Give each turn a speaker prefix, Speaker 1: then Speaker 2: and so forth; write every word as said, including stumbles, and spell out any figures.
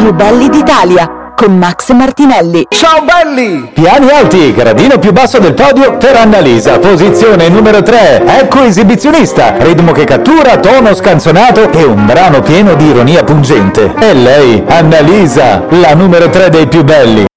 Speaker 1: più belli d'Italia con Max Martinelli.
Speaker 2: Ciao belli!
Speaker 3: Piani alti, gradino più basso del podio per Annalisa, posizione numero tre. Ecco esibizionista, ritmo che cattura, tono scanzonato e un brano pieno di ironia pungente. E lei, Annalisa, la numero tre dei più belli.